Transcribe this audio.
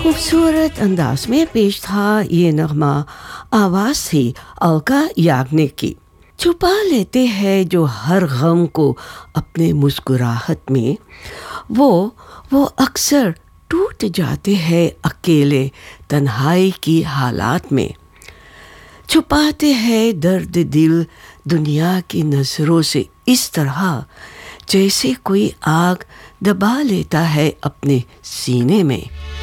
खूबसूरत अंदाज में पेश था ये नगमा। आवाज़ थी अलका याग्निक की। छुपा लेते हैं जो हर गम को अपने मुस्कुराहट में, वो अक्सर टूट जाते हैं अकेले तन्हाई की हालात में। छुपाते हैं दर्द दिल दुनिया की नज़रों से इस तरह, जैसे कोई आग दबा लेता है अपने सीने में।